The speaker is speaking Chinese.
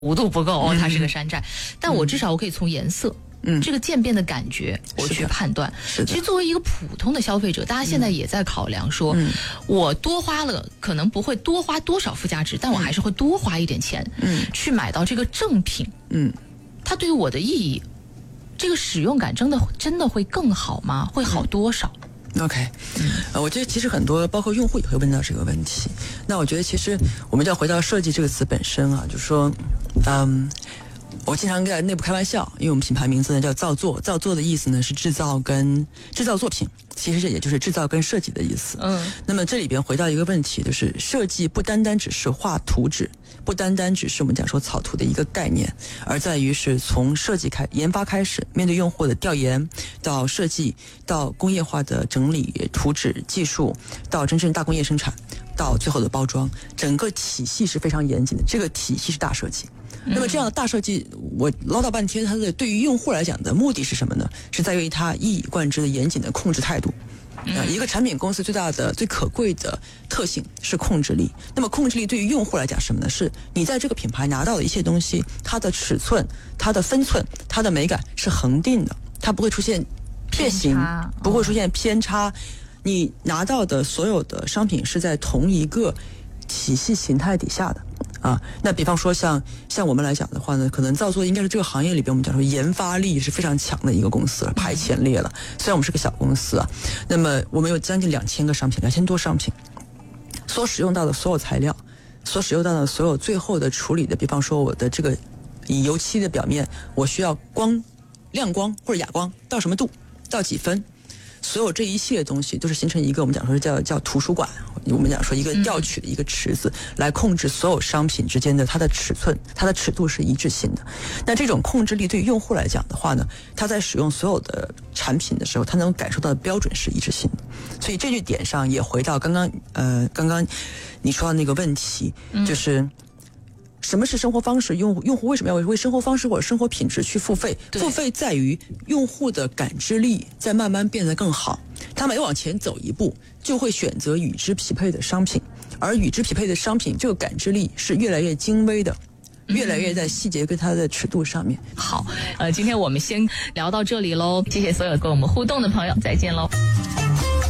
弧度不够，它是个山寨。但我至少我可以从颜色。这个渐变的感觉，我去判断。其实作为一个普通的消费者，大家现在也在考量说，我多花了，可能不会多花多少附加值，但我还是会多花一点钱，去买到这个正品。它对于我的意义，这个使用感真的会更好吗？会好多少 ？OK，我觉得其实很多包括用户也会问到这个问题。那我觉得其实我们就要回到设计这个词本身啊，就是说，我经常在内部开玩笑，因为我们品牌名字呢叫造作，造作的意思呢是制造作品，其实这也就是制造跟设计的意思。那么这里边回到一个问题，就是设计不单单只是画图纸，不单单只是我们讲说草图的一个概念，而在于是从设计研发开始，面对用户的调研，到设计，到工业化的整理图纸技术，到真正大工业生产，到最后的包装，整个体系是非常严谨的。这个体系是大设计。那么这样的大设计，我唠叨半天，它的对于用户来讲的目的是什么呢？是在于它一以贯之的严谨的控制态度。一个产品公司最大的、最可贵的特性是控制力。那么控制力对于用户来讲是什么呢？是你在这个品牌拿到的一切东西，它的尺寸、它的分寸、它的美感是恒定的，它不会出现变形，不会出现偏差。你拿到的所有的商品是在同一个体系形态底下的。那比方说像我们来讲的话呢，可能造作应该是这个行业里边我们讲说研发力是非常强的一个公司了，排前列了。虽然我们是个小公司啊，那么我们有将近2000个商品，2000多商品，所使用到的所有材料，所使用到的所有最后的处理的，比方说我的这个以油漆的表面，我需要亮光或者哑光到什么度，到几分。所有这一系列东西都是形成一个我们讲说叫图书馆，我们讲说一个调取的一个池子，来控制所有商品之间的它的尺寸、它的尺度是一致性的。那这种控制力对于用户来讲的话呢，他在使用所有的产品的时候，他能感受到的标准是一致性的。所以这句点上也回到刚刚你说到那个问题，就是什么是生活方式？用户为什么要为生活方式或者生活品质去付费？付费在于用户的感知力在慢慢变得更好，他每往前走一步，就会选择与之匹配的商品，而与之匹配的商品，这个感知力是越来越精微的。越来越在细节跟它的尺度上面。 好，今天我们先聊到这里喽，谢谢所有跟我们互动的朋友，再见喽。